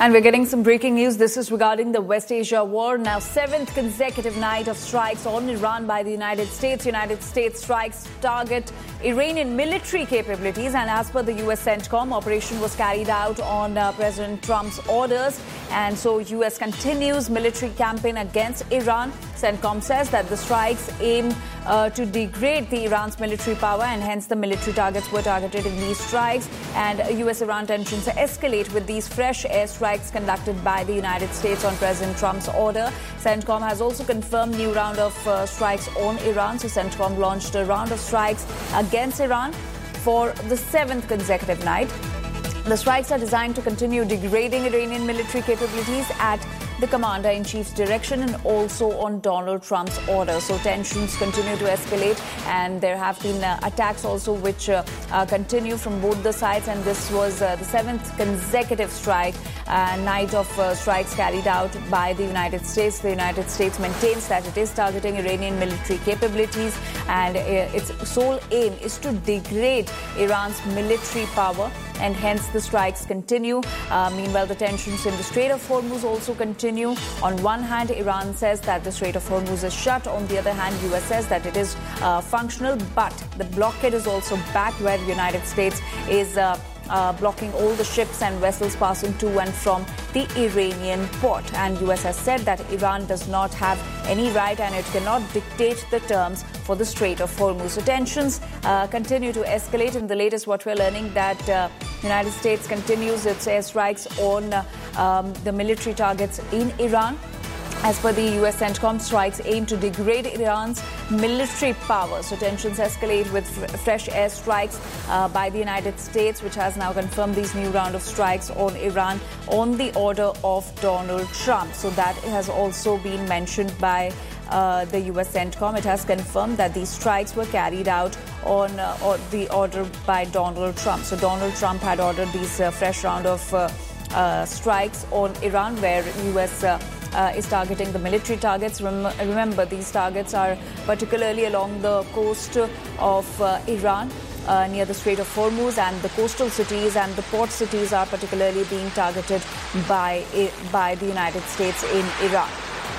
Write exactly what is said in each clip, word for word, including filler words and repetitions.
And we're getting some breaking news. This is regarding the West Asia war. Now, seventh consecutive night of strikes on Iran by the United States. United States strikes target Iranian military capabilities. And as per the U S CENTCOM, operation was carried out on uh, President Trump's orders. And so U S continues military campaign against Iran. CENTCOM says that the strikes aim uh, to degrade the Iran's military power, and hence the military targets were targeted in these strikes. And U S-Iran tensions escalate with these fresh airstrikes conducted by the United States on President Trump's order. CENTCOM has also confirmed new round of uh, strikes on Iran. So CENTCOM launched a round of strikes against Iran for the seventh consecutive night. The strikes are designed to continue degrading Iranian military capabilities at the commander-in-chief's direction and also on Donald Trump's order. So tensions continue to escalate, and there have been uh, attacks also which uh, uh, continue from both the sides. And this was uh, the seventh consecutive strike, uh, night of uh, strikes carried out by the United States. The United States maintains that it is targeting Iranian military capabilities, and uh, its sole aim is to degrade Iran's military power, and hence the strikes continue. Uh, meanwhile, the tensions in the Strait of Hormuz also continue. On one hand, Iran says that the Strait of Hormuz is shut. On the other hand, U S says that it is uh, functional, but the blockade is also back, where the United States is uh, Uh, blocking all the ships and vessels passing to and from the Iranian port. And U S has said that Iran does not have any right and it cannot dictate the terms for the Strait of Hormuz. So tensions uh, continue to escalate. In the latest, what we're learning that uh, United States continues its airstrikes on uh, um, the military targets in Iran. As per the U S CENTCOM, strikes aim to degrade Iran's military power. So tensions escalate with f- fresh airstrikes uh, by the United States, which has now confirmed these new round of strikes on Iran on the order of Donald Trump. So that has also been mentioned by uh, the U S CENTCOM. It has confirmed that these strikes were carried out on, uh, on the order by Donald Trump. So Donald Trump had ordered these uh, fresh round of uh, uh, strikes on Iran, where U S Uh, Uh, is targeting the military targets. Rem- remember, these targets are particularly along the coast of uh, Iran, uh, near the Strait of Hormuz, and the coastal cities and the port cities are particularly being targeted by, by the United States in Iran.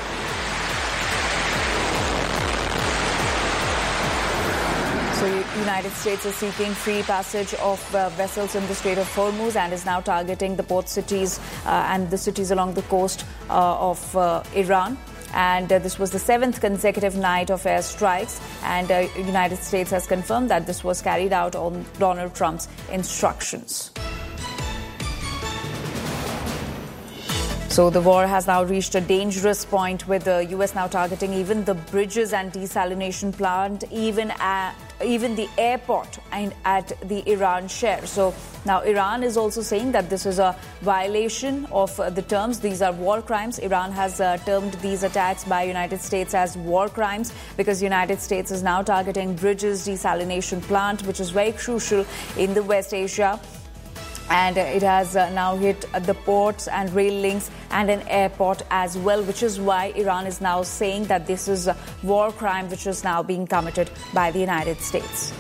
So the United States is seeking free passage of uh, vessels in the Strait of Hormuz and is now targeting the port cities uh, and the cities along the coast uh, of uh, Iran. And uh, this was the seventh consecutive night of airstrikes. And the uh, United States has confirmed that this was carried out on Donald Trump's instructions. So the war has now reached a dangerous point, with the U S now targeting even the bridges and desalination plant, even at even the airport and at the Iran share. So now Iran is also saying that this is a violation of uh, the terms. These are war crimes. Iran has uh, termed these attacks by United States as war crimes, because United States is now targeting bridges, desalination plant, which is very crucial in the West Asia. And it has uh, now hit uh, the ports and rail links and an airport as well, which is why Iran is now saying that this is a war crime which is now being committed by the United States.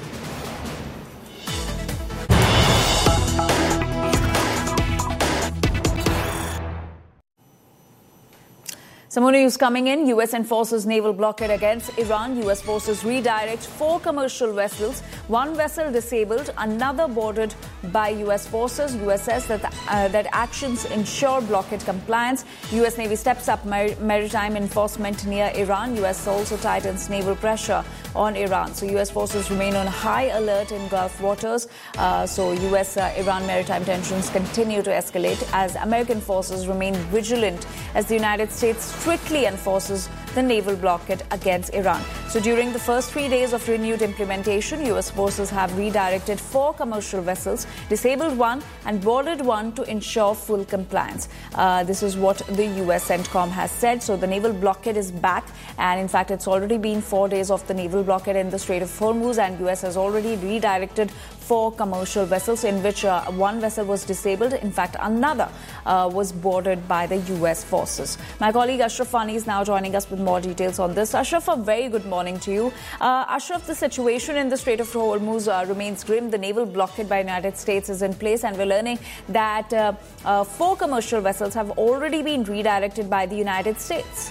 Some more news coming in. U S enforces naval blockade against Iran. U S forces redirect four commercial vessels. One vessel disabled, another boarded by U S forces. U S says that uh, that actions ensure blockade compliance. U S Navy steps up mar- maritime enforcement near Iran. U S also tightens naval pressure on Iran. So U S forces remain on high alert in Gulf waters. Uh, so U S-Iran uh, maritime tensions continue to escalate as American forces remain vigilant as the United States strictly enforces the naval blockade against Iran. So during the first three days of renewed implementation, U S forces have redirected four commercial vessels, disabled one and boarded one to ensure full compliance. Uh, this is what the U S CENTCOM has said. So the naval blockade is back, and in fact it's already been four days of the naval blockade in the Strait of Hormuz, and U S has already redirected four commercial vessels, in which uh, one vessel was disabled. In fact, another uh, was boarded by the U S forces. My colleague Ashraf Fani is now joining us with more details on this. Ashraf, a very good morning. morning to you. Uh, Ashraf, the situation in the Strait of Hormuz uh, remains grim. The naval blockade by the United States is in place, and we're learning that uh, uh, four commercial vessels have already been redirected by the United States.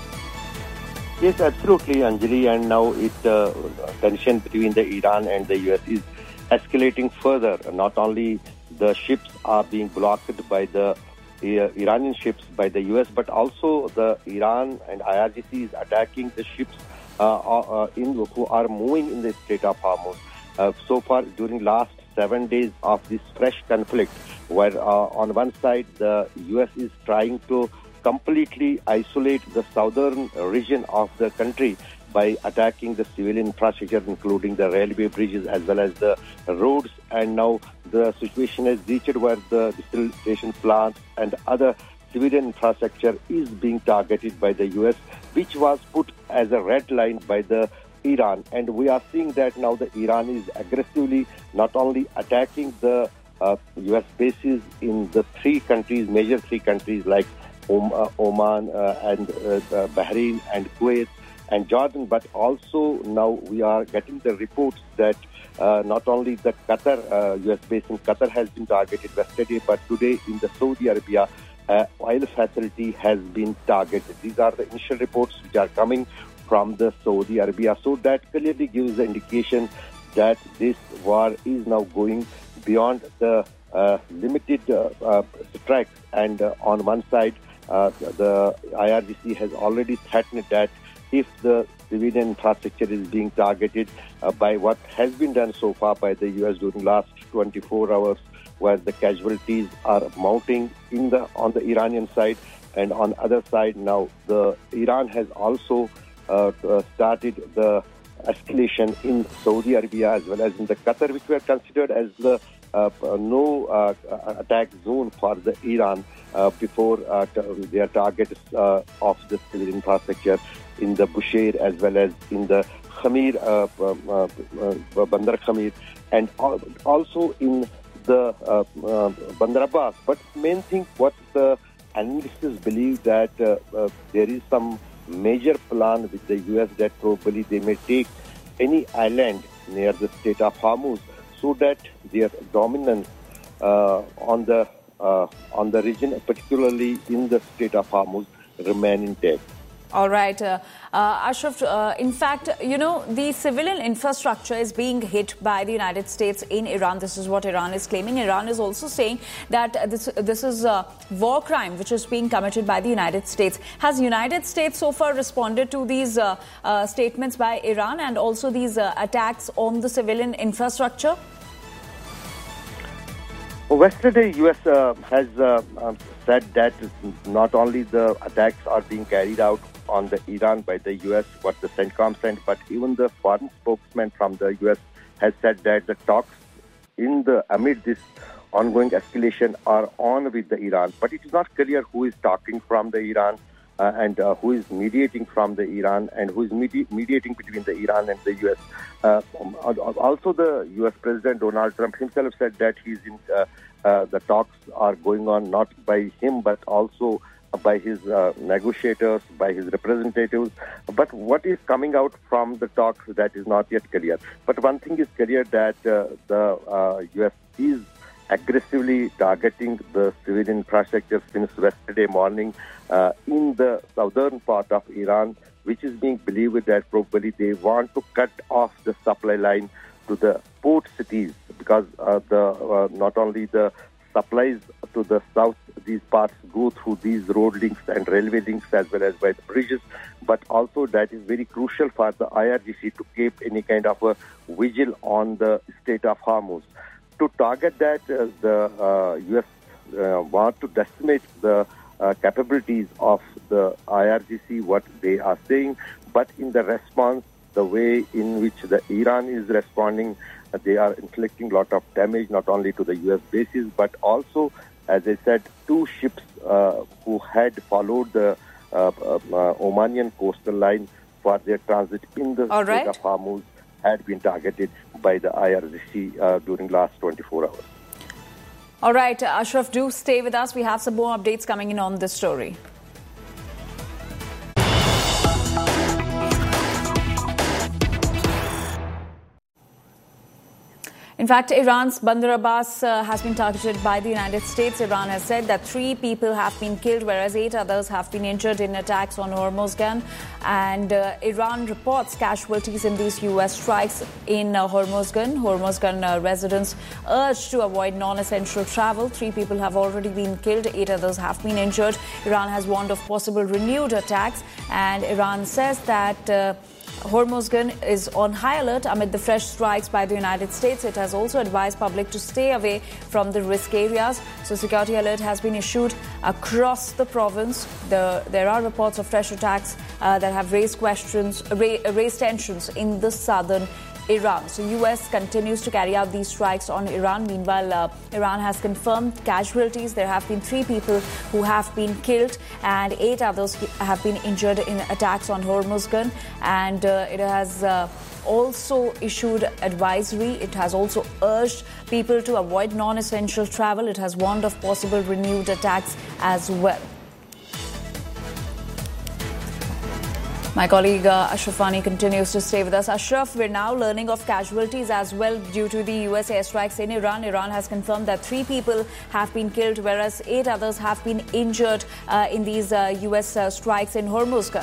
Yes, absolutely, Anjali. And now it uh, tension between the Iran and the U S is escalating further. Not only the ships are being blocked by the uh, Iranian ships by the U S, but also the Iran and I R G C is attacking the ships uh, uh, in who are moving in the Strait of Hormuz. Uh, so far, during last seven days of this fresh conflict, where uh, on one side the U S is trying to completely isolate the southern region of the country by attacking the civilian infrastructure, including the railway bridges as well as the roads. And now the situation has reached where the distillation plants and other civilian infrastructure is being targeted by the U S, which was put as a red line by the Iran. And we are seeing that now the Iran is aggressively not only attacking the uh, U S bases in the three countries, major three countries like Oman uh, and uh, Bahrain and Kuwait and Jordan, but also now we are getting the reports that uh, not only the Qatar, uh, U S base in Qatar has been targeted yesterday, but today in the Saudi Arabia uh, oil facility has been targeted. These are the initial reports which are coming from the Saudi Arabia. So that clearly gives the indication that this war is now going beyond the uh, limited uh, uh, strikes. And uh, on one side, Uh, the I R G C has already threatened that if the civilian infrastructure is being targeted uh, by what has been done so far by the U S during last twenty-four hours, where the casualties are mounting in the on the Iranian side, and on other side now the Iran has also uh, started the escalation in Saudi Arabia as well as in the Qatar, which were considered as the uh, no uh, attack zone for the Iran. Uh, before uh, t- their targets uh, of the civil infrastructure in the Bushehr as well as in the Khamir, uh, uh, uh, Bandar Khamir, and al- also in the uh, uh, Bandar Abbas. But main thing, what the analysts believe that uh, uh, there is some major plan with the U S that probably they may take any island near the Strait of Hormuz so that their dominance uh, on the Uh, on the region, particularly in the Strait of Hormuz, remain intact. All right. Uh, uh, Ashraf, uh, in fact, you know, the civilian infrastructure is being hit by the United States in Iran. This is what Iran is claiming. Iran is also saying that this, this is a war crime which is being committed by the United States. Has the United States so far responded to these uh, uh, statements by Iran and also these uh, attacks on the civilian infrastructure? Yesterday, U S uh, has uh, uh, said that not only the attacks are being carried out on the Iran by the U S, what the CENTCOM sent, but even the foreign spokesman from the U S has said that the talks in the amid this ongoing escalation are on with the Iran. But it is not clear who is talking from the Iran uh, and uh, who is mediating from the Iran and who is medi- mediating between the Iran and the U S. Uh, also, the U S President Donald Trump himself said that he's in uh, uh, the talks are going on not by him but also by his uh, negotiators, by his representatives. But what is coming out from the talks, that is not yet clear. But one thing is clear, that uh, the uh, U S is aggressively targeting the civilian infrastructure since yesterday morning uh, in the southern part of Iran, which is being believed that probably they want to cut off the supply line to the port cities, because uh, the uh, not only the supplies to the south, these parts go through these road links and railway links as well as by the bridges, but also that is very crucial for the I R G C to keep any kind of a vigil on the Strait of Hormuz. To target that, uh, the uh, U S uh, want to decimate the uh, capabilities of the I R G C, what they are saying, but in the response, the way in which the Iran is responding, uh, they are inflicting a lot of damage, not only to the U S bases, but also, as I said, two ships uh, who had followed the uh, uh, Omanian coastal line for their transit in the All Strait right. of Hormuz had been targeted by the I R G C uh, during last twenty-four hours. All right, Ashraf, do stay with us. We have some more updates coming in on this story. In fact, Iran's Bandar Abbas uh, has been targeted by the United States. Iran has said that three people have been killed, whereas eight others have been injured in attacks on Hormuzgan. And uh, Iran reports casualties in these U S strikes in uh, Hormuzgan. Hormuzgan uh, residents urged to avoid non-essential travel. Three people have already been killed. Eight others have been injured. Iran has warned of possible renewed attacks. And Iran says that Uh, Hormuzgan is on high alert amid the fresh strikes by the United States. It has also advised public to stay away from the risk areas. So security alert has been issued across the province. The, there are reports of fresh attacks uh, that have raised questions, ra- raised tensions in the southern Iran. So U S continues to carry out these strikes on Iran. Meanwhile, uh, Iran has confirmed casualties. There have been three people who have been killed and eight others have been injured in attacks on Hormuzgan. And uh, it has uh, also issued advisory. It has also urged people to avoid non-essential travel. It has warned of possible renewed attacks as well. My colleague uh, Ashraf Wani continues to stay with us. Ashraf, we're now learning of casualties as well due to the U S airstrikes in Iran. Iran has confirmed that three people have been killed, whereas eight others have been injured uh, in these uh, U S uh, strikes in Hormuzgan.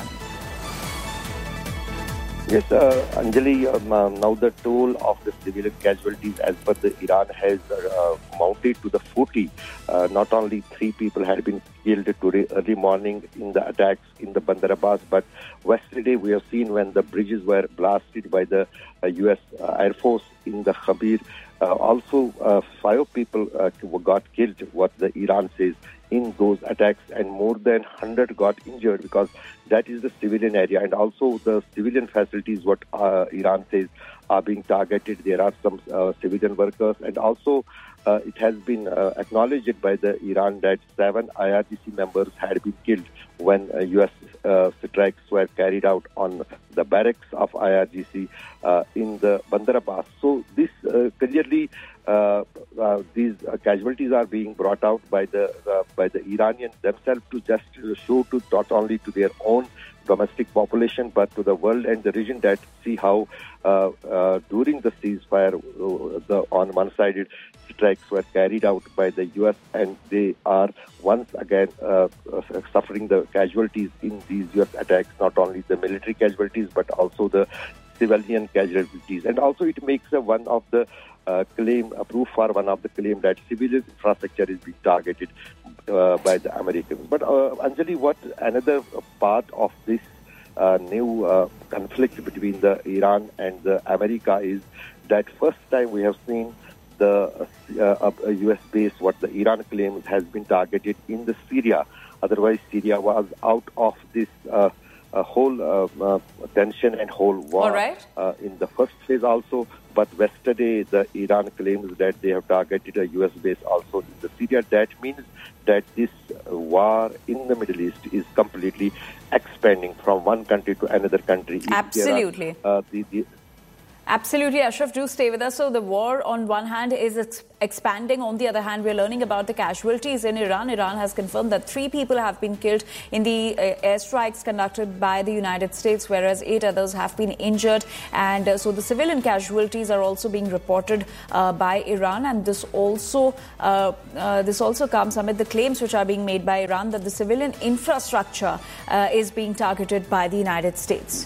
Yes, uh, Anjali, um, uh, now the toll of the civilian casualties as per the Iran has uh, mounted to the forty. Uh, not only three people had been killed today early morning in the attacks in the Bandar Abbas, but yesterday we have seen when the bridges were blasted by the uh, U S uh, Air Force in the Khabir. Uh, also, uh, five people uh, got killed, what the Iran says, in those attacks, and more than one hundred got injured because that is the civilian area. And also the civilian facilities, what uh, Iran says, are being targeted. There are some uh, civilian workers. And also uh, it has been uh, acknowledged by the Iran that seven I R G C members had been killed when uh, U S uh, strikes were carried out on the barracks of I R G C uh, in the Bandar Abbas. So this uh, clearly Uh, uh, these uh, casualties are being brought out by the uh, by the Iranians themselves to just show to not only to their own domestic population but to the world and the region that see how uh, uh, during the ceasefire uh, the on one-sided strikes were carried out by the U S and they are once again uh, suffering the casualties in these U S attacks, not only the military casualties but also the civilian casualties. And also it makes uh, one of the Uh, claim, a proof for one of the claim that civilian infrastructure is being targeted uh, by the Americans. But uh, Anjali, what another part of this uh, new uh, conflict between the Iran and the America is that first time we have seen the uh, uh, U S base, what the Iran claims has been targeted in the Syria. Otherwise, Syria was out of this uh, uh, whole uh, uh, tension and whole war. All right. uh, in the first phase also. But yesterday, the Iran claims that they have targeted a U S base also in the Syria. That means that this war in the Middle East is completely expanding from one country to another country. Absolutely. Are, uh, the, the, Absolutely, Ashraf, do stay with us. So the war on one hand is ex- expanding. On the other hand, we're learning about the casualties in Iran. Iran has confirmed that three people have been killed in the uh, airstrikes conducted by the United States, whereas eight others have been injured. And uh, so the civilian casualties are also being reported uh, by Iran. And this also uh, uh, this also comes amid the claims which are being made by Iran that the civilian infrastructure uh, is being targeted by the United States.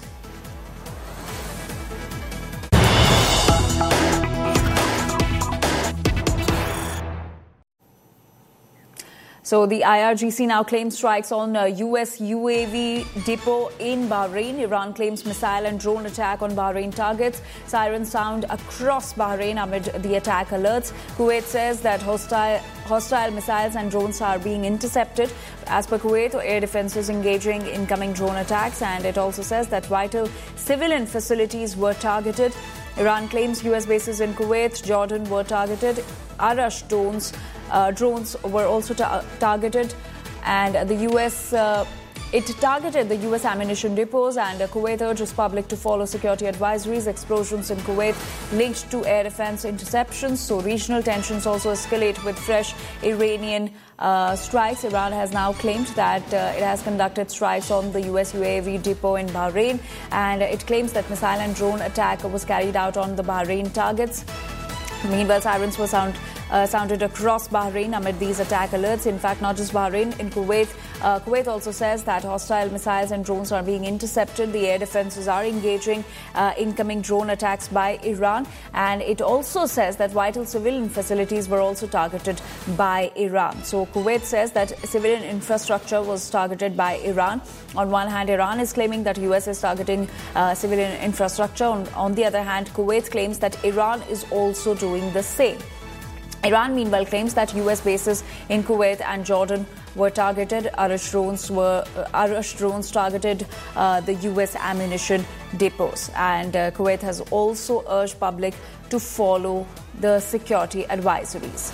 So the I R G C now claims strikes on uh, U S U A V depot in Bahrain. Iran claims missile and drone attack on Bahrain targets. Sirens sound across Bahrain amid the attack alerts. Kuwait says that hostile, hostile missiles and drones are being intercepted. As per Kuwait, air defense is engaging incoming drone attacks, and it also says that vital civilian facilities were targeted. Iran claims U S bases in Kuwait, Jordan were targeted. Arash drones Uh, drones were also ta- targeted, and the U S uh, it targeted the U S ammunition depots, and uh, Kuwait urges public to follow security advisories. Explosions in Kuwait linked to air defense interceptions, so regional tensions also escalate with fresh Iranian uh, strikes. Iran has now claimed that uh, it has conducted strikes on the U S U A V depot in Bahrain, and it claims that missile and drone attack was carried out on the Bahrain targets. Meanwhile, sirens were sound, uh, sounded across Bahrain amid these attack alerts. In fact, not just Bahrain, in Kuwait. Uh, Kuwait also says that hostile missiles and drones are being intercepted. The air defenses are engaging uh, incoming drone attacks by Iran. And it also says that vital civilian facilities were also targeted by Iran. So Kuwait says that civilian infrastructure was targeted by Iran. On one hand, Iran is claiming that U S is targeting uh, civilian infrastructure. On, on the other hand, Kuwait claims that Iran is also doing the same. Iran, meanwhile, claims that U S bases in Kuwait and Jordan were targeted. Arash drones were uh, Arash drones targeted uh, the U S ammunition depots, and uh, Kuwait has also urged public to follow the security advisories.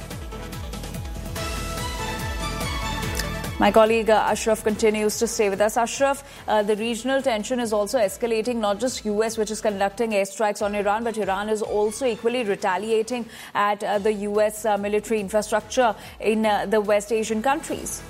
My colleague uh, Ashraf continues to stay with us. Ashraf, uh, the regional tension is also escalating, not just U S, which is conducting airstrikes on Iran, but Iran is also equally retaliating at uh, the U S uh, military infrastructure in uh, the West Asian countries.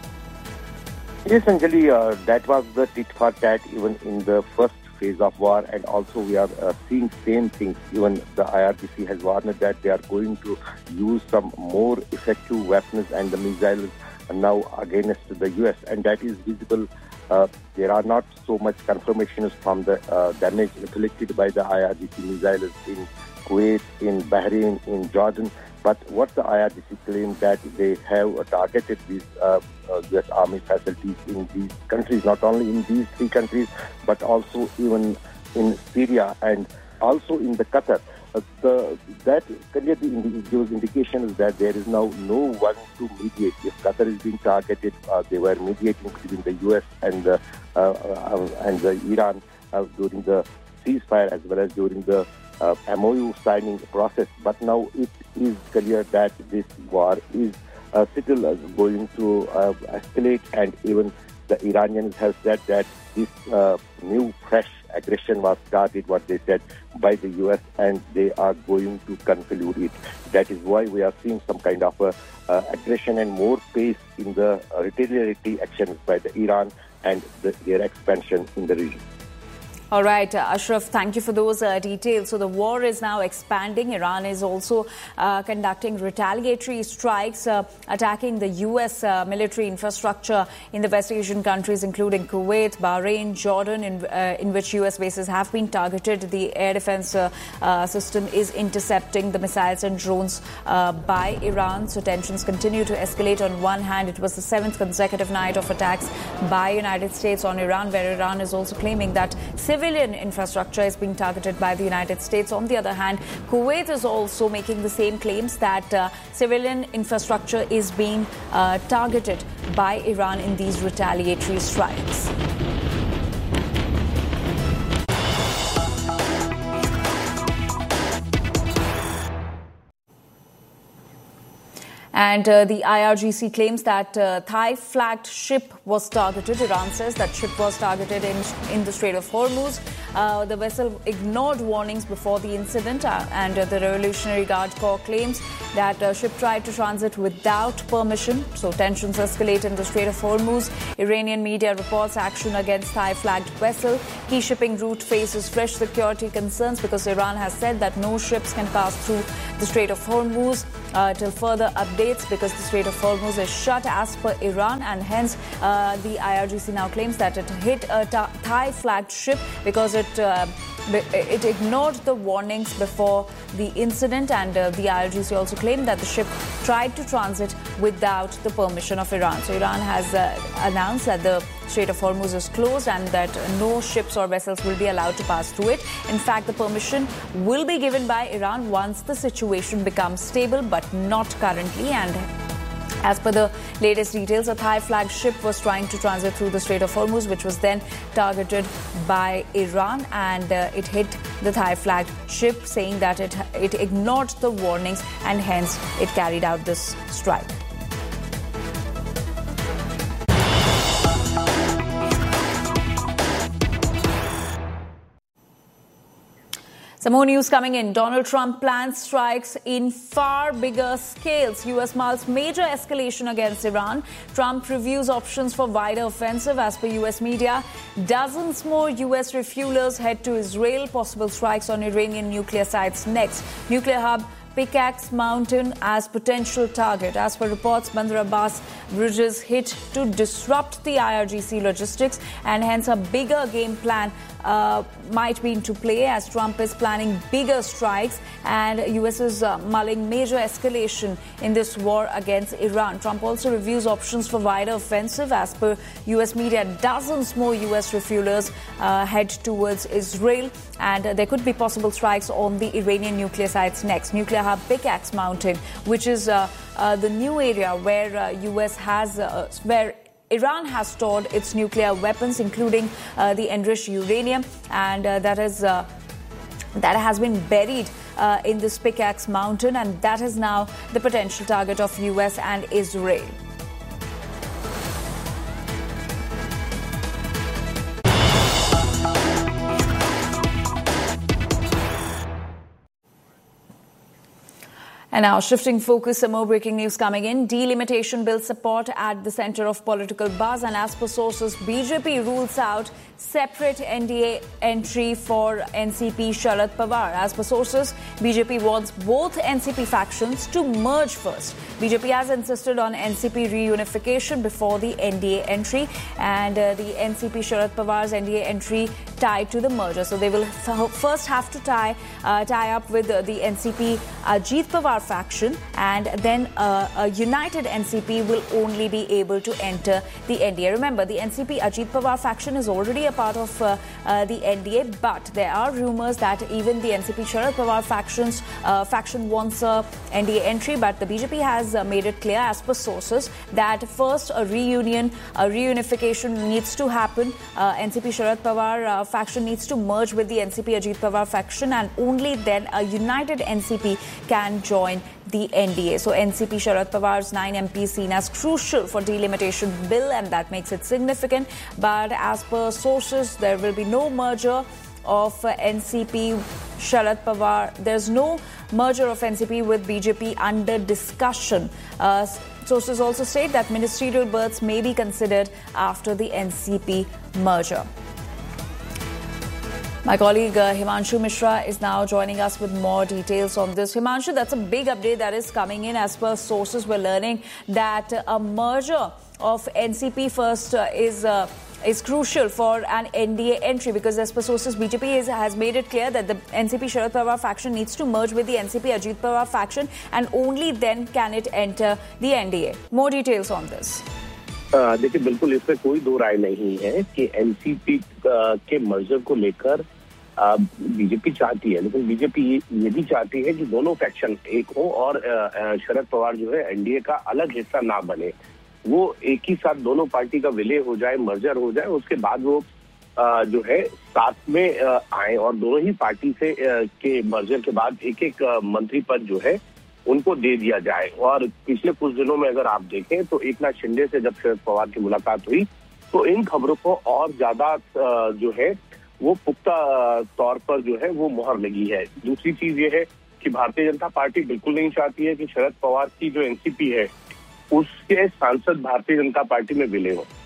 Yes, Anjali, uh, that was the tit for tat even in the first phase of war, and also we are uh, seeing same things. Even the I R G C has warned that they are going to use some more effective weapons and the missiles now against the U S, and that is visible. Uh, there are not so much confirmations from the uh, damage inflicted by the I R G C missiles in Kuwait, in Bahrain, in Jordan. But what the I R G C claimed that they have targeted these uh, uh, U S Army facilities in these countries, not only in these three countries, but also even in Syria and also in the Qatar. Uh, the, that clearly gives indications that there is now no one to mediate. If Qatar is being targeted, uh, they were mediating between the U S and the, uh, uh, and the Iran uh, during the ceasefire as well as during the uh, M O U signing process. But now it is clear that this war is uh, still uh, going to uh, escalate, and even the Iranians have said that this uh, new fresh aggression was started, what they said, by the U S, and they are going to conclude it. That is why we are seeing some kind of uh, uh, aggression and more pace in the uh, retaliatory actions by the Iran and the, their expansion in the region. All right, uh, Ashraf, thank you for those uh, details. So the war is now expanding. Iran is also uh, conducting retaliatory strikes, uh, attacking the U S uh, military infrastructure in the West Asian countries, including Kuwait, Bahrain, Jordan, in, uh, in which U S bases have been targeted. The air defense uh, uh, system is intercepting the missiles and drones uh, by Iran. So tensions continue to escalate. On one hand, it was the seventh consecutive night of attacks by United States on Iran, where Iran is also claiming that civilian infrastructure is being targeted by the United States. On the other hand, Kuwait is also making the same claims that uh, civilian infrastructure is being uh, targeted by Iran in these retaliatory strikes. And uh, the I R G C claims that uh, Thai-flagged ship was targeted. Iran says that ship was targeted in, in the Strait of Hormuz. Uh, the vessel ignored warnings before the incident, uh, and uh, the Revolutionary Guard Corps claims that uh, ship tried to transit without permission. So tensions escalate in the Strait of Hormuz. Iranian media reports action against Thai-flagged vessel. Key shipping route faces fresh security concerns because Iran has said that no ships can pass through the Strait of Hormuz uh, till further updates, because the Strait of Hormuz is shut as per Iran, and hence uh, the I R G C now claims that it hit a Thai-flagged ship because it uh, it ignored the warnings before the incident, and uh, the I R G C also claimed that the ship tried to transit without the permission of Iran. So Iran has uh, announced that the Strait of Hormuz is closed and that no ships or vessels will be allowed to pass through it. In fact, the permission will be given by Iran once the situation becomes stable, but not currently. And as per the latest details, a Thai-flagged ship was trying to transit through the Strait of Hormuz, which was then targeted by Iran, and uh, it hit the Thai-flagged ship, saying that it, it ignored the warnings and hence it carried out this strike. Some more news coming in. Donald Trump plans strikes in far bigger scales. U S mounts major escalation against Iran. Trump reviews options for wider offensive. As per U S media, dozens more U S refuelers head to Israel. Possible strikes on Iranian nuclear sites next. Nuclear hub Pickaxe Mountain as potential target. As per reports, Bandar Abbas bridges hit to disrupt the I R G C logistics, and hence a bigger game plan uh, might be into play as Trump is planning bigger strikes, and U S is uh, mulling major escalation in this war against Iran. Trump also reviews options for wider offensive. As per U S media, dozens more U S refuelers uh, head towards Israel, and uh, there could be possible strikes on the Iranian nuclear sites next. Nuclear hub Pickaxe Mountain, which is uh, uh, the new area where uh, U S has uh, where Iran has stored its nuclear weapons, including uh, the enriched uranium, and uh, that is uh, that has been buried uh, in this Pickaxe Mountain, and that is now the potential target of U S and Israel. And now shifting focus, some more breaking news coming in. Delimitation bill support at the center of political buzz, and as per sources, B J P rules out separate N D A entry for N C P Sharad Pawar. As per sources, B J P wants both N C P factions to merge first. B J P has insisted on N C P reunification before the N D A entry, and uh, the N C P Sharad Pawar's N D A entry tied to the merger. So they will f- first have to tie uh, tie up with uh, the N C P Ajit Pawar faction, and then uh, a united N C P will only be able to enter the N D A. Remember, the N C P Ajit Pawar faction is already a part of uh, uh, the N D A, but there are rumors that even the N C P Sharad Pawar factions uh, faction wants a N D A entry, but the B J P has uh, made it clear, as per sources, that first a reunion, a reunification needs to happen. Uh, N C P Sharad Pawar uh, faction needs to merge with the N C P Ajit Pawar faction, and only then a united N C P can join the N D A. So N C P Sharad Pawar's nine M Ps seen as crucial for delimitation bill, and that makes it significant. But as per sources, there will be no merger of uh, N C P Sharad Pawar. There's no merger of N C P with B J P under discussion. Uh, sources also state that ministerial berths may be considered after the N C P merger. My colleague uh, Himanshu Mishra is now joining us with more details on this. Himanshu, that's a big update that is coming in. As per sources, we're learning that uh, a merger of N C P first uh, is uh, is crucial for an N D A entry, because as per sources, B J P is, has made it clear that the N C P Sharad Pawar faction needs to merge with the N C P Ajit Pawar faction, and only then can it enter the N D A. More details on this. देखिए, बिल्कुल इसमें कोई दो राय नहीं है कि NCP के merger को लेकर बीजेपी चाहती है, लेकिन बीजेपी ये भी चाहती है कि दोनों फैक्शन एक हो और शरद पवार जो है एनडीए का अलग हिस्सा ना बने। वो एक ही साथ दोनों पार्टी का विलय हो जाए, मर्जर हो जाए, उसके बाद वो जो है साथ में आए और दोनों ही पार्टी से के मर्जर के बाद एक एक मंत्री पद जो है उनको दे दिया जाए। और पिछले कुछ दिनों में अगर आप देखें तो एकनाथ शिंदे से जब शरद पवार की मुलाकात हुई तो इन खबरों को और ज्यादा जो है वो पुख्ता तौर पर जो है वो मुहर लगी है। दूसरी चीज ये है कि भारतीय जनता पार्टी बिल्कुल नहीं चाहती है कि शरद पवार की जो एनसीपी है उसके सांसद भारतीय जनता पार्टी में विलय हो,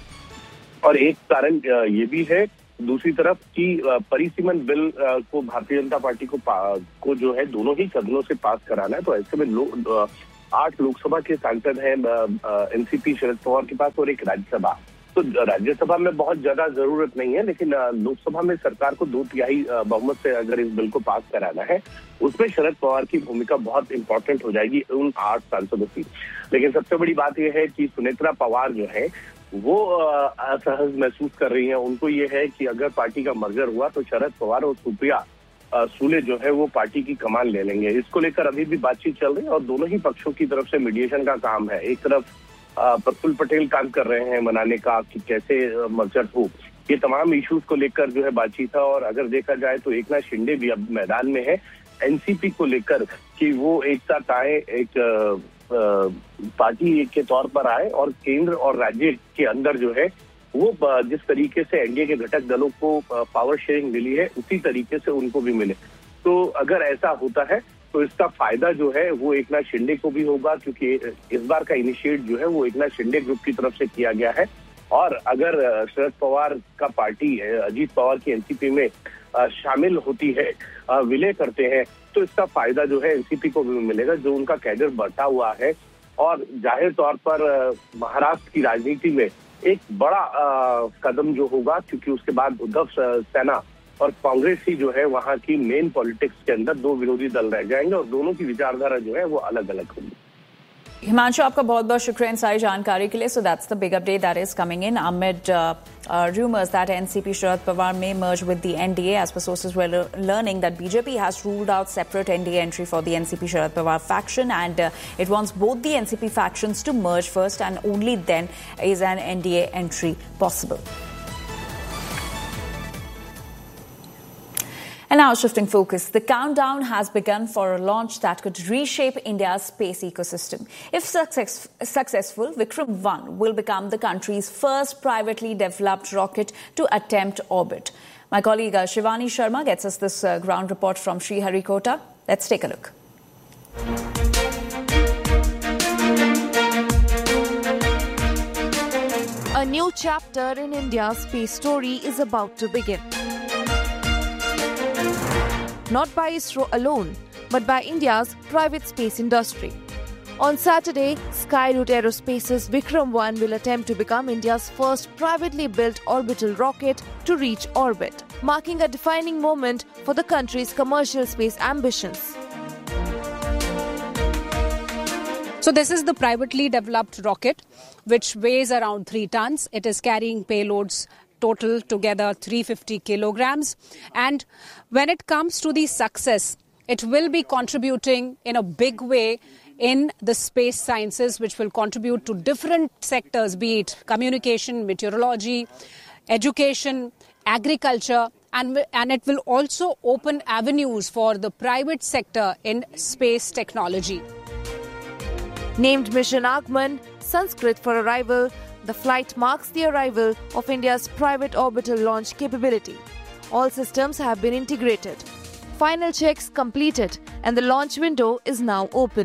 और एक कारण ये भी है दूसरी तरफ कि परिसीमन बिल को भारतीय जनता पार्टी को को जो है दोनों ही सदनों से पास कराना है। तो ऐसे में लो, आठ लोकसभा के सांसद हैं एनसीपी शरद पवार के पास और एक राज्यसभा। तो राज्यसभा में बहुत ज्यादा जरूरत नहीं है, लेकिन लोकसभा में सरकार को दो तिहाई बहुमत से अगर इस बिल को पास कराना है उसमें शरद पवार की भूमिका बहुत इंपॉर्टेंट हो जाएगी उन आठ सांसदों की। लेकिन सबसे बड़ी बात यह है कि सुनेत्रा पवार जो है वो असहज महसूस कर रही हैं। उनको ये है कि अगर पार्टी का मर्जर हुआ तो शरद पवार और सुप्रिया सूले जो है वो पार्टी की कमान ले लेंगे। इसको लेकर अभी भी बातचीत चल रही है और दोनों ही पक्षों की तरफ से मीडिएशन का काम है। एक तरफ प्रफुल्ल पटेल काम कर रहे हैं मनाने का कि कैसे मर्जर हो, ये तमाम इश्यूज को लेकर जो है बातचीत है। और अगर देखा जाए तो एकनाथ शिंदे भी अब मैदान में है एनसीपी को लेकर कि वो एक साथ आए, एक पार्टी के तौर पर आए और केंद्र और राज्य के अंदर जो है वो जिस तरीके से एनडीए के घटक दलों को पावर शेयरिंग मिली है उसी तरीके से उनको भी मिले। तो अगर ऐसा होता है तो इसका फायदा जो है वो एकनाथ शिंदे को भी होगा, क्योंकि इस बार का इनिशिएट जो है वो एकनाथ शिंदे ग्रुप की तरफ से किया गया है। और अगर शरद पवार का पार्टी अजीत पवार की एनसीपी में शामिल होती है, विलय करते हैं, तो इसका फायदा जो है एनसीपी को भी मिलेगा, जो उनका कैडर बढ़ा हुआ है। और जाहिर तौर पर महाराष्ट्र की राजनीति में एक बड़ा आ, कदम जो होगा, क्योंकि उसके बाद उद्धव सेना और कांग्रेस ही जो है वहां की मेन पॉलिटिक्स के अंदर दो विरोधी दल रह जाएंगे और दोनों की विचारधारा जो है वो अलग अलग होगी। हिमांशु, आपका बहुत बहुत शुक्रिया इन सारी जानकारी के लिए। So that's the big update that is coming in amid uh, uh, rumors that N C P Sharad Pawar may merge with the N D A. As per sources, we're learning that B J P has ruled out separate N D A entry for the N C P Sharad Pawar faction, and uh, it wants both the N C P factions to merge first, and only then is an N D A entry possible. And now shifting focus, the countdown has begun for a launch that could reshape India's space ecosystem. If success, successful, Vikram one will become the country's first privately developed rocket to attempt orbit. My colleague uh, Shivani Sharma gets us this uh, ground report from Sriharikota. Let's take a look. A new chapter in India's space story is about to begin. Not by ISRO alone, but by India's private space industry. On Saturday, Skyroot Aerospace's Vikram one will attempt to become India's first privately built orbital rocket to reach orbit, marking a defining moment for the country's commercial space ambitions. So this is the privately developed rocket, which weighs around three tons. It is carrying payloads total together three hundred fifty kilograms. And when it comes to the success, it will be contributing in a big way in the space sciences, which will contribute to different sectors, be it communication, meteorology, education, agriculture, and, and it will also open avenues for the private sector in space technology. Named Mission Agman, Sanskrit for arrival, the flight marks the arrival of India's private orbital launch capability. All systems have been integrated. Final checks completed, and the launch window is now open.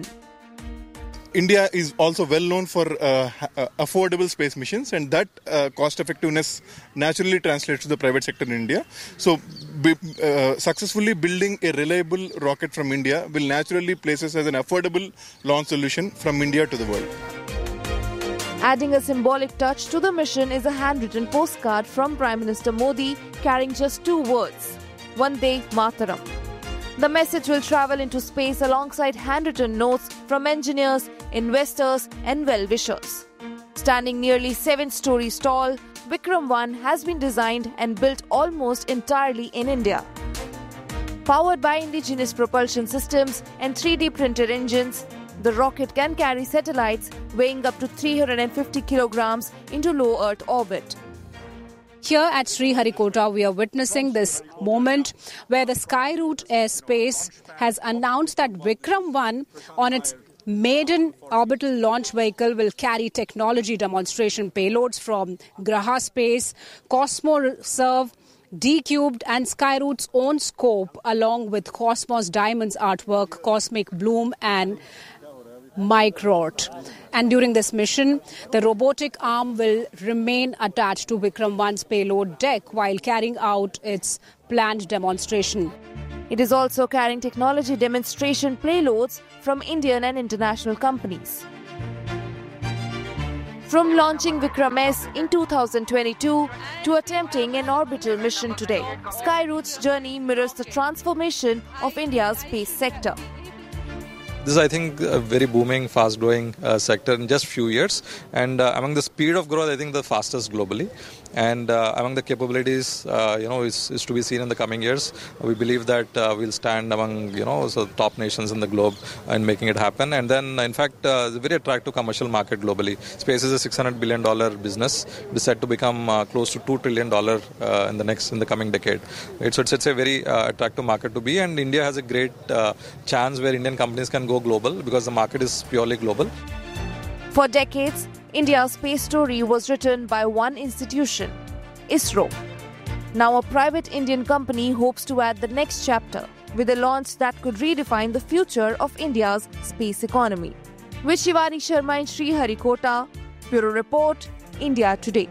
India is also well known for uh, affordable space missions, and that uh, cost effectiveness naturally translates to the private sector in India. So be, uh, successfully building a reliable rocket from India will naturally place us as an affordable launch solution from India to the world. Adding a symbolic touch to the mission is a handwritten postcard from Prime Minister Modi carrying just two words, Vande Mataram. The message will travel into space alongside handwritten notes from engineers, investors and well-wishers. Standing nearly seven stories tall, Vikram one has been designed and built almost entirely in India. Powered by indigenous propulsion systems and three D printed engines, the rocket can carry satellites weighing up to three hundred fifty kilograms into low Earth orbit. Here at Sriharikota, we are witnessing this moment where the Skyroot Aerospace has announced that Vikram one on its maiden orbital launch vehicle will carry technology demonstration payloads from Graha Space, Cosmoserve, D-Cubed and Skyroot's own scope, along with Cosmos Diamonds artwork, Cosmic Bloom and Micrort. And during this mission, the robotic arm will remain attached to Vikram one's payload deck while carrying out its planned demonstration. It is also carrying technology demonstration payloads from Indian and international companies. From launching Vikram S in two thousand twenty-two to attempting an orbital mission today, Skyroot's journey mirrors the transformation of India's space sector. This is, I think, a very booming, fast-growing uh, sector in just few years. And uh, among the speed of growth, I think the fastest globally. And uh, among the capabilities, uh, you know, is, is to be seen in the coming years. We believe that uh, we'll stand among, you know, so top nations in the globe in making it happen. And then, in fact, uh, it's a very attractive commercial market globally. Space is a six hundred billion dollars business. It is set to become uh, close to two trillion dollars uh, in the next, in the coming decade. It's, it's, it's a very uh, attractive market to be. And India has a great uh, chance where Indian companies can go global because the market is purely global. For decades, India's space story was written by one institution, ISRO. Now a private Indian company hopes to add the next chapter, with a launch that could redefine the future of India's space economy. With Shivani Sharma and Sriharikota, Bureau Report, India Today.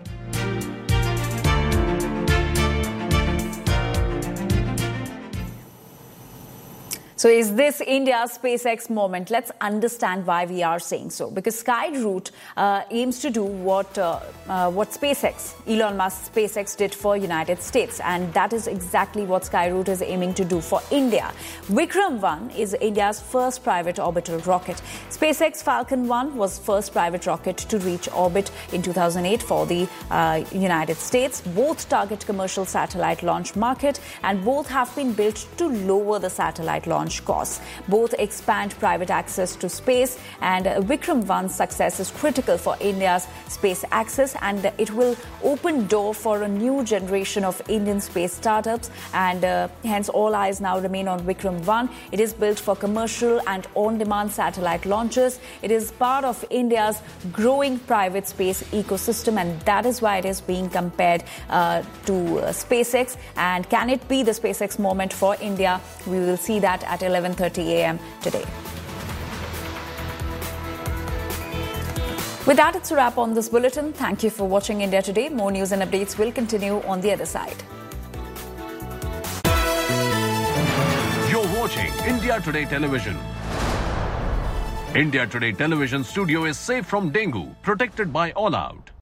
So is this India's SpaceX moment? Let's understand why we are saying so. Because Skyroot uh, aims to do what uh, uh, what SpaceX, Elon Musk's SpaceX did for United States. And that is exactly what Skyroot is aiming to do for India. Vikram one is India's first private orbital rocket. SpaceX Falcon one was first private rocket to reach orbit in two thousand eight for the uh, United States. Both target commercial satellite launch market and both have been built to lower the satellite launch costs. Both expand private access to space, and uh, Vikram one's success is critical for India's space access, and uh, it will open door for a new generation of Indian space startups, and uh, hence all eyes now remain on Vikram one. It is built for commercial and on-demand satellite launches. It is part of India's growing private space ecosystem, and that is why it is being compared uh, to uh, SpaceX. And can it be the SpaceX moment for India? We will see that at eleven thirty a.m. today. With that, it's a wrap on this bulletin. Thank you for watching India Today. More news and updates will continue on the other side. You're watching India Today Television. India Today Television studio is safe from dengue, protected by All Out.